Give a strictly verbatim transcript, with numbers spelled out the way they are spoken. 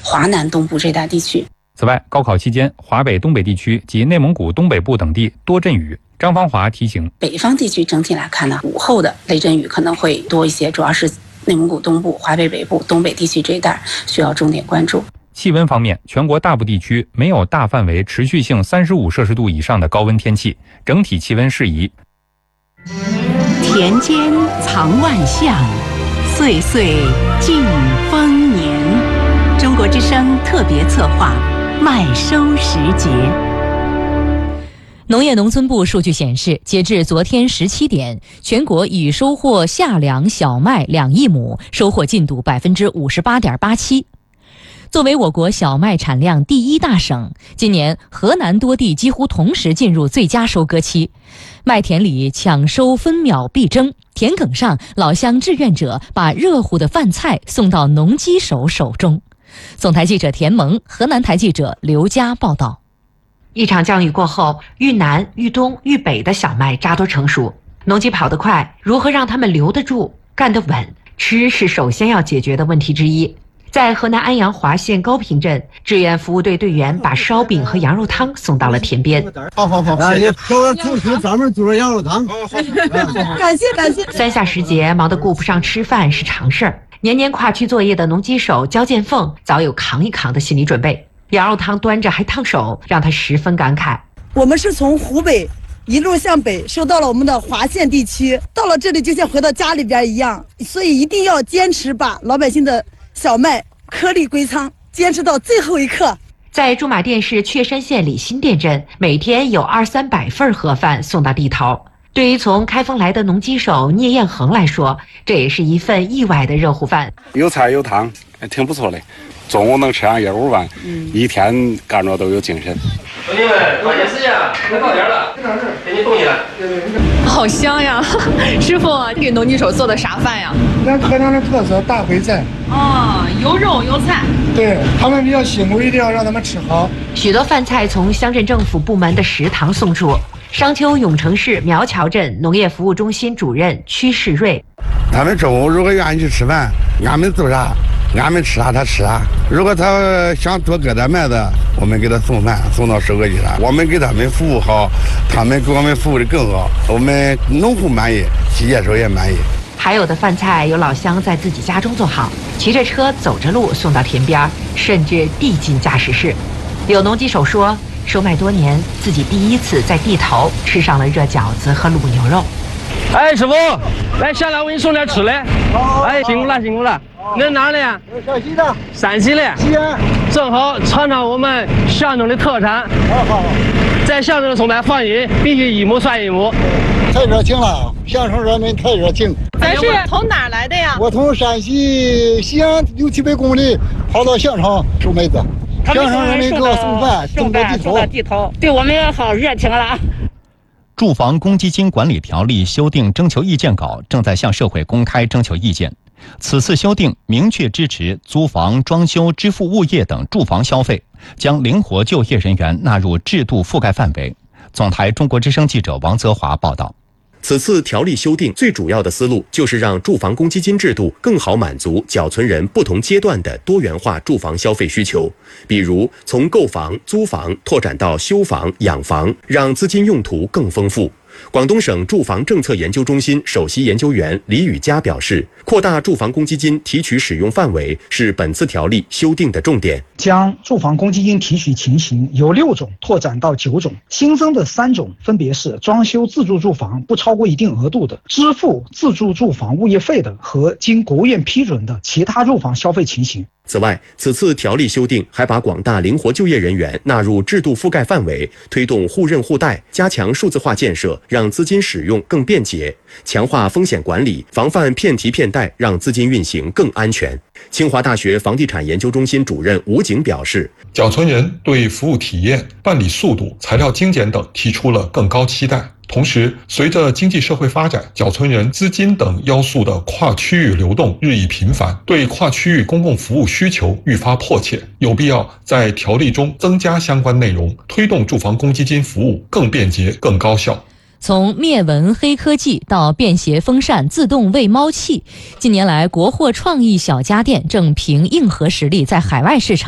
华南东部这带地区。 此外，高考期间，华北、东北地区及内蒙古东北部等地多阵雨。张芳华提醒， 北方地区整体来看呢，午后的雷阵雨可能会多一些，主要是内蒙古东部、华北北部、东北地区这一带需要重点关注。 气温方面，全国大部地区没有大范围持续性三十五摄氏度以上的高温天气，整体气温适宜。 田间藏万象，岁岁尽丰年。中国之声特别策划，麦收时节。 农业农村部数据显示，截至昨天十七点，全国已收获夏粮小麦两亿亩，收获进度百分之五十八点八七。作为我国小麦产量第一大省，今年河南多地几乎同时进入最佳收割期，麦田里抢收分秒必争，田埂上老乡志愿者把热乎的饭菜送到农机手手中。总台记者田萌，河南台记者刘佳报道。 一场降雨过后，豫南、豫东、豫北的小麦扎堆成熟，农机跑得快，如何让他们留得住、干得稳？吃是首先要解决的问题之一。在河南安阳华县高坪镇，志愿服务队队员把烧饼和羊肉汤送到了田边。 好好好，啊，你说主食咱们煮羊肉汤。 感谢感谢。三下时节，忙得顾不上吃饭是常事儿。年年跨区作业的农机手焦建凤早有扛一扛的心理准备。羊肉汤端着还烫手，让他十分感慨。 我们是从湖北一路向北收到了我们的华县地区，到了这里就像回到家里边一样，所以一定要坚持把老百姓的小麦颗粒归仓，坚持到最后一刻。 在驻马店市确山县李新店镇，每天有二三百份盒饭送到地头。对于从开封来的农机手聂彦恒来说，这也是一份意外的热乎饭， 有菜有汤，挺不错的。中午能吃上一碗饭，嗯，一天干着都有精神。 兄弟们，抓紧时间，快到点了，给你动起来。 好香呀！师傅，给农机手做的啥饭呀？ 咱河南的特色大烩菜。 哦，有肉有菜。 对他们比较辛苦，一定要让他们吃好。 许多饭菜从乡镇政府部门的食堂送出。商丘永城市苗桥镇农业服务中心主任屈世瑞， 他们中午如果愿意去吃饭，俺们做啥，俺们吃啥他吃啥。如果他想多割点麦子，我们给他送饭送到收割机上，我们给他们服务好，他们给我们服务的更好，我们农户满意，企业手也满意。 还有的饭菜有老乡在自己家中做好，骑着车走着路送到田边，甚至递进驾驶室。有农机手说，收麦多年，自己第一次在地头吃上了热饺子和卤牛肉。 哎，师傅，来下来我给你送点吃的。哎，辛苦了辛苦了。你是哪里？ 陕西的。 陕西的。 西安。 正好尝尝我们象征的特产。 好好好。 在象征送来放饮，必须一亩算一亩。 太热情了，相声人民太热情。 咱是从哪儿来的呀？ 我从陕西西安六七百公里跑到项城收麦子。相声人民给我送饭，送到地头， 送到地头，对我们好热情了。 住房公积金管理条例修订征求意见稿正在向社会公开征求意见。此次修订明确支持租房、装修、支付物业等住房消费，将灵活就业人员纳入制度覆盖范围。总台中国之声记者王泽华报道。 此次条例修订最主要的思路就是让住房公积金制度更好满足缴存人不同阶段的多元化住房消费需求，比如从购房、租房拓展到修房、养房，让资金用途更丰富。广东省住房政策研究中心首席研究员李宇佳表示，扩大住房公积金提取使用范围是本次条例修订的重点， 将住房公积金提取情形由六种拓展到九种，新增的三种分别是装修自住住房不超过一定额度的、支付自住住房物业费的和经国务院批准的其他住房消费情形。 此外，此次条例修订还把广大灵活就业人员纳入制度覆盖范围，推动互认互贷，加强数字化建设，让资金使用更便捷，强化风险管理，防范骗提骗贷，让资金运行更安全。清华大学房地产研究中心主任吴景表示， 缴存人对服务体验、办理速度、材料精简等提出了更高期待。同时，随着经济社会发展，缴存人资金等要素的跨区域流动日益频繁，对跨区域公共服务需求愈发迫切，有必要在条例中增加相关内容，推动住房公积金服务更便捷、更高效。 从灭蚊黑科技到便携风扇、自动喂猫器，近年来国货创意小家电正凭硬核实力在海外市场